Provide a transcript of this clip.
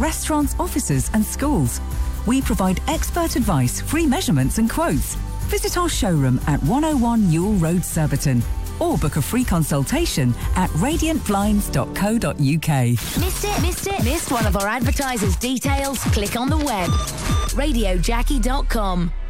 restaurants, offices and schools. We provide expert advice, free measurements and quotes. Visit our showroom at 101 Newell Road, Surbiton, or book a free consultation at radiantblinds.co.uk. Missed it? Missed one of our advertisers' details? Click on the web. RadioJackie.com.